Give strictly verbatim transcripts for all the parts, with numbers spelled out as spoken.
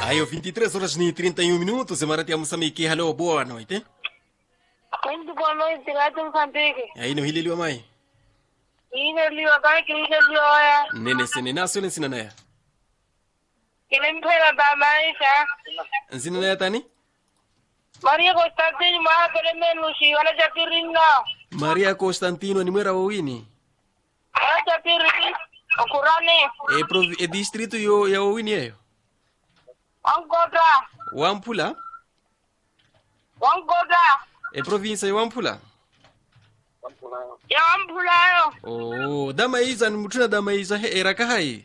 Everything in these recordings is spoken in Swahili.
Ayo, vinte e três horas e trinta e um minutos. Emarati a Moçambique. Hello, boa noite. Muito boa noite, Rádio Moçambique. Aí no Hililio Mai. Hililio, vai que Hililio é. Nene sene na sole sinanaya. Kilempera da maisha. Sinanaya tani? Maria Constantino Mahakele Menushi, wala Japiringa. Maria Constantino ni mwera wawini. Wala Japiringa. Okurane. E, provi, e distrito yo ya wawini yeyo? Wangoda. Wampula? Wangoda. E provinsa ya Wampula? Ya Wampula yo. Oh, dama iza ni mutuna dama iza he eraka hai.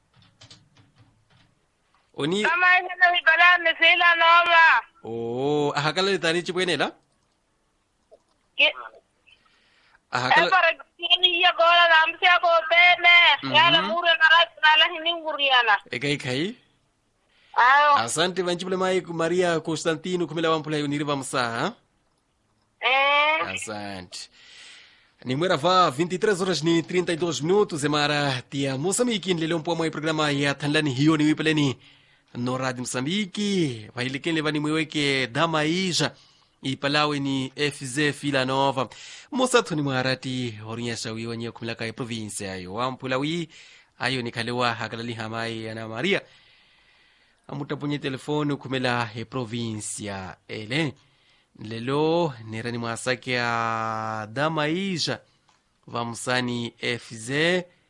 Oni Dama iza na hibala mesela noma. Oh, ahakala le tani chibwenela? Ke Ahakala Ebara kini ya gola na msia ko bene. Ya la mure na rat na la hininguriana. Ekai kai. Ayo. Asante vanchibule mai Maria Constantino kumela Wampula yo niriva msa. Eh. Asante. Ni mwera va vinte e três horas ni trinta e dois minutos. Emara tia Moçambique nilele mpo mwa programa ya Tanlani hiyo ni wipeleni no Radio Moçambique. Vahilikeni levani mweweke dama ija. Ipalawe ni F Z Fila Nova. Mosatu ni mwarati orinyasha wiwa nye kumilaka ya province ayo. Wampulawi ayo ni kalewa hakalali hamai ana Maria. Amutapunye telefonu kumela ya provincia ele. Lelo nirani mwasake ya dama ija. Vamsani F Z